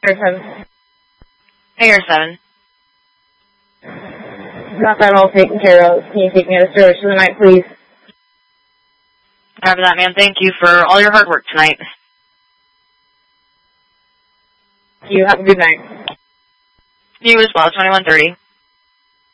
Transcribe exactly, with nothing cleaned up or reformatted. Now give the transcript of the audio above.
Hangar seven. Hangar seven. Got that all taken care of. Can you take me to service for the night, please? After that, man, thank you for all your hard work tonight. You have a good night. You as well, twenty-one thirty.